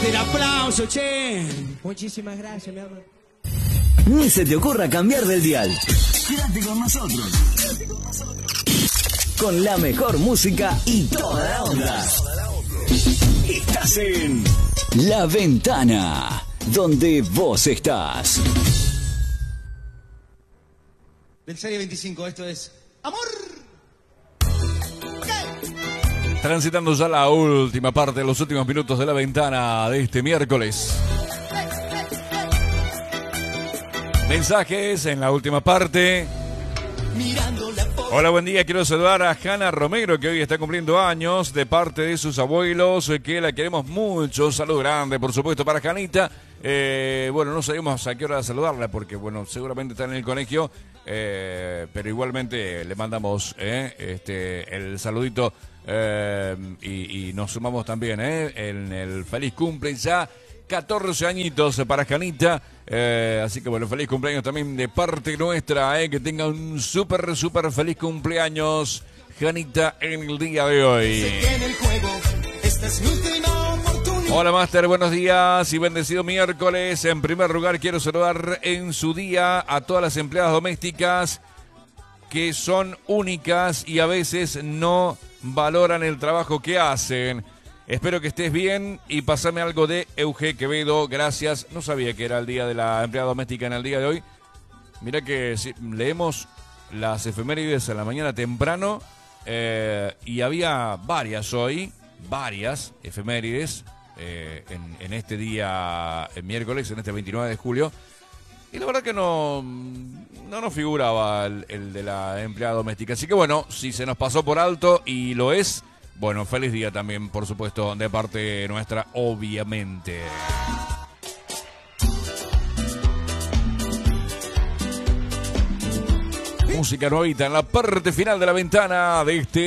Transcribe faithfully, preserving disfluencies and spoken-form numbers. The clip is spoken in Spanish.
Fuerte el aplauso, che. Muchísimas gracias, mi amor. Ni se te ocurra cambiar del dial. Quédate con nosotros. Con la mejor música y toda la onda. Estás en La Ventana, donde vos estás. Del Serie veinticinco, esto es Amor. Transitando ya la última parte, los últimos minutos de La Ventana de este miércoles. Mensajes en la última parte. Hola, buen día. Quiero saludar a Hanna Romero, que hoy está cumpliendo años, de parte de sus abuelos, que la queremos mucho. Un saludo grande, por supuesto, para Janita. Eh, bueno, no sabemos a qué hora saludarla, porque, bueno, seguramente está en el colegio, eh, pero igualmente le mandamos eh, este, el saludito eh, y, y nos sumamos también eh, en el feliz cumple ya. catorce añitos para Janita, eh, así que bueno, feliz cumpleaños también de parte nuestra, eh, que tenga un súper, súper feliz cumpleaños, Janita, en el día de hoy. Hola, Master, buenos días y bendecido miércoles. En primer lugar, quiero saludar en su día a todas las empleadas domésticas que son únicas y a veces no valoran el trabajo que hacen. Espero que estés bien y pasame algo de Euge Quevedo, gracias. No sabía que era el día de la empleada doméstica en el día de hoy. Mirá que si, leemos las efemérides a la mañana temprano eh, y había varias hoy, varias efemérides eh, en, en este día, en miércoles, en este veintinueve de julio. Y la verdad que no, no nos figuraba el, el de la empleada doméstica. Así que bueno, si se nos pasó por alto y lo es, bueno, feliz día también, por supuesto, de parte nuestra, obviamente. Música nuevita en la parte final de La Ventana de este